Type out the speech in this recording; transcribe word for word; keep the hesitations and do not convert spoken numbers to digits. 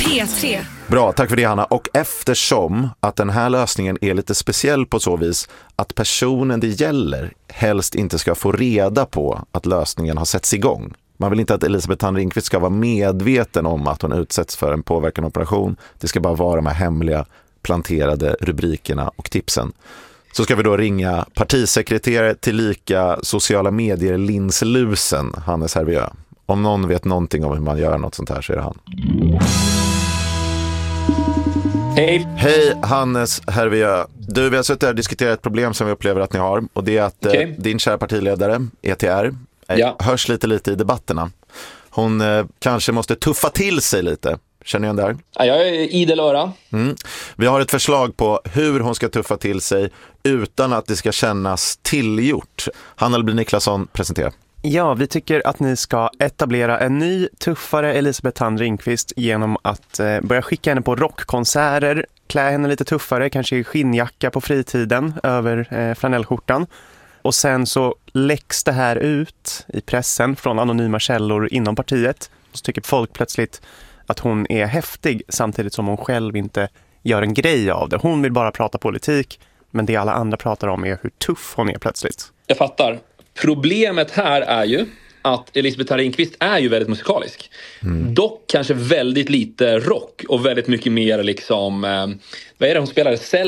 P tre. Bra, tack för det Hanna. Och eftersom att den här lösningen är lite speciell på så vis att personen det gäller helst inte ska få reda på att lösningen har setts igång. Man vill inte att Elisabeth Thand Ringqvist ska vara medveten om att hon utsätts för en påverkande operation. Det ska bara vara de här hemliga planterade rubrikerna och tipsen. Så ska vi då ringa partisekreterare till lika sociala medier linslusen, Hannes Hervieu. Om någon vet någonting om hur man gör något sånt här så är det han. Hej. Hej Hannes Hervieu. Du, vi har suttit här och diskuterat ett problem som vi upplever att ni har. Och det är att okay. eh, din kära partiledare, E T R, eh, ja. hörs lite lite i debatterna. Hon eh, kanske måste tuffa till sig lite. Känner du igen där? Ja, jag är idel öra. Mm. Vi har ett förslag på hur hon ska tuffa till sig utan att det ska kännas tillgjort. Hanna Albin Niklasson, presentera. Ja, vi tycker att ni ska etablera en ny, tuffare Elisabeth Thand Ringqvist genom att eh, börja skicka henne på rockkonserter, klä henne lite tuffare, kanske i skinnjacka på fritiden över eh, flanellskjortan. Och sen så läggs det här ut i pressen från anonyma källor inom partiet. Så tycker folk plötsligt att hon är häftig samtidigt som hon själv inte gör en grej av det. Hon vill bara prata politik, men det alla andra pratar om är hur tuff hon är plötsligt. Jag fattar. Problemet här är ju att Elisabeth Thand Ringqvist är ju väldigt musikalisk. Mm. Dock kanske väldigt lite rock och väldigt mycket mer liksom, eh, vad är det hon spelar?